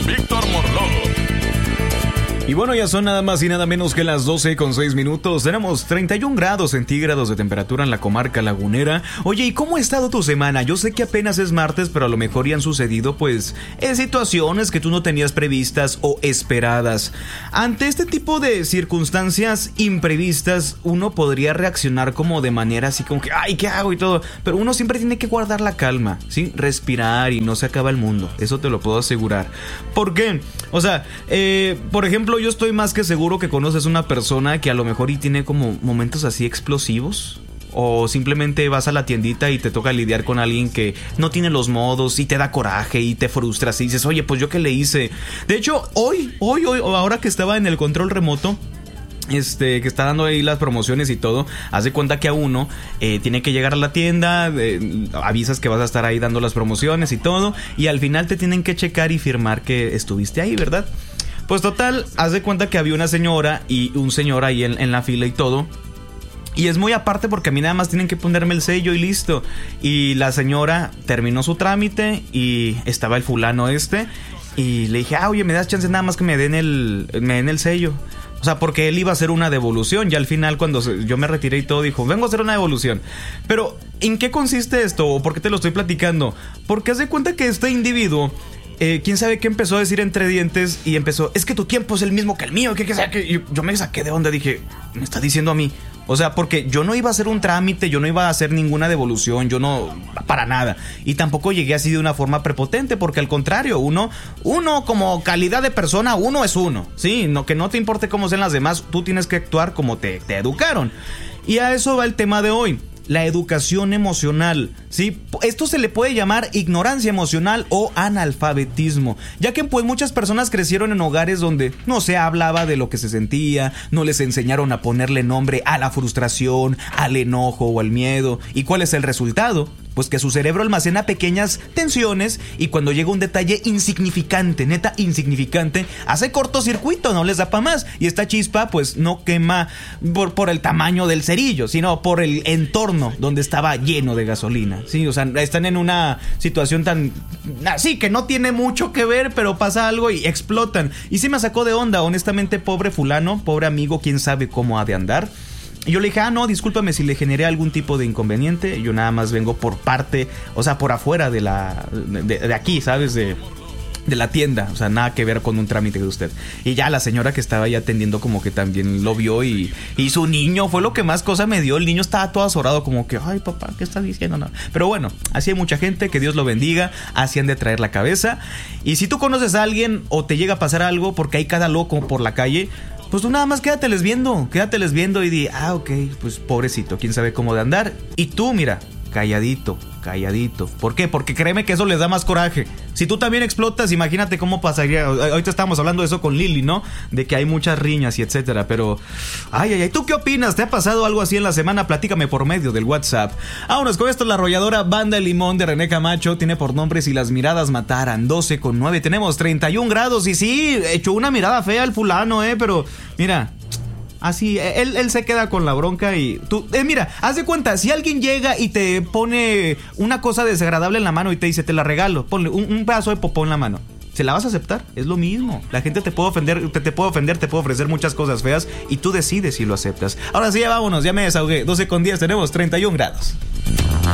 Víctor Morló. Y bueno, ya son nada más y nada menos que las 12:06. Tenemos 31 grados centígrados de temperatura en la comarca lagunera. Oye, ¿y cómo ha estado tu semana? Yo sé que apenas es martes, pero a lo mejor ya han sucedido, pues, situaciones que tú no tenías previstas o esperadas. Ante este tipo de circunstancias imprevistas, uno podría reaccionar como de manera así como que, ay, ¿qué hago? Y todo. Pero uno siempre tiene que guardar la calma, ¿sí? Respirar y no se acaba el mundo. Eso te lo puedo asegurar. ¿Por qué? O sea, por ejemplo, yo estoy más que seguro que conoces una persona que a lo mejor y tiene como momentos así explosivos. O simplemente vas a la tiendita y te toca lidiar con alguien que no tiene los modos y te da coraje y te frustras y dices, oye, pues yo qué le hice. De hecho, hoy, ahora que estaba en el control remoto, que está dando ahí las promociones y todo, haz de cuenta que a uno tiene que llegar a la tienda, avisas que vas a estar ahí dando las promociones y todo, y al final te tienen que checar y firmar que estuviste ahí, ¿verdad? Pues total, haz de cuenta que había una señora y un señor ahí en la fila y todo. Y es muy aparte porque a mí nada más tienen que ponerme el sello y listo. Y la señora terminó su trámite y estaba el fulano y le dije, oye, ¿me das chance nada más que me den el sello? O sea, porque él iba a hacer una devolución. Y al final, cuando yo me retiré y todo, dijo, vengo a hacer una devolución. Pero, ¿en qué consiste esto? ¿O por qué te lo estoy platicando? Porque haz de cuenta que este individuo, quién sabe qué empezó a decir entre dientes y empezó, es que tu tiempo es el mismo que el mío. Yo me saqué de onda, dije, me está diciendo a mí. O sea, porque yo no iba a hacer un trámite, yo no iba a hacer ninguna devolución, yo no, para nada. Y tampoco llegué así de una forma prepotente, porque al contrario, uno como calidad de persona, uno es uno, ¿sí? No, que no te importe cómo sean las demás, tú tienes que actuar como te educaron. Y a eso va el tema de hoy. La educación emocional, ¿sí? Esto se le puede llamar ignorancia emocional o analfabetismo, ya que pues muchas personas crecieron en hogares donde no se hablaba de lo que se sentía, no les enseñaron a ponerle nombre a la frustración, al enojo o al miedo. ¿Y cuál es el resultado? Pues que su cerebro almacena pequeñas tensiones y cuando llega un detalle insignificante, neta insignificante, hace cortocircuito, no les da pa' más. Y esta chispa pues no quema por el tamaño del cerillo, sino por el entorno donde estaba lleno de gasolina, ¿sí? O sea, están en una situación tan así que no tiene mucho que ver, pero pasa algo y explotan. Y sí me sacó de onda, honestamente, pobre fulano, pobre amigo, quién sabe cómo ha de andar. Y yo le dije, no, discúlpame si le generé algún tipo de inconveniente. Yo nada más vengo por parte, o sea, por afuera de aquí, ¿sabes? De la tienda, o sea, nada que ver con un trámite de usted. Y ya la señora que estaba ahí atendiendo como que también lo vio y su niño fue lo que más cosa me dio. El niño estaba todo azorado como que, ay papá, ¿qué está diciendo? No. Pero bueno, así hay mucha gente, que Dios lo bendiga, así han de traer la cabeza. Y si tú conoces a alguien o te llega a pasar algo, porque hay cada loco por la calle, pues tú nada más quédateles viendo y di, ok, pues pobrecito, quién sabe cómo de andar. Y tú, mira, calladito. ¿Por qué? Porque créeme que eso les da más coraje. Si tú también explotas, imagínate cómo pasaría. Ahorita estábamos hablando de eso con Lili, ¿no? De que hay muchas riñas y etcétera. Pero, ay, ¿tú qué opinas? ¿Te ha pasado algo así en la semana? Platícame por medio del WhatsApp. Vámonos con esto. La arrolladora Banda El Limón de René Camacho tiene por nombre Si las miradas mataran. 12:09. Tenemos 31 grados. Y sí, echó una mirada fea al fulano, pero mira, así, él se queda con la bronca y tú, mira, haz de cuenta, si alguien llega y te pone una cosa desagradable en la mano y te dice, te la regalo, ponle un pedazo de popó en la mano, ¿se la vas a aceptar? Es lo mismo. La gente te puede ofender, te puede ofrecer muchas cosas feas y tú decides si lo aceptas. Ahora sí, ya vámonos, ya me desahogué. 12:10, tenemos 31 grados.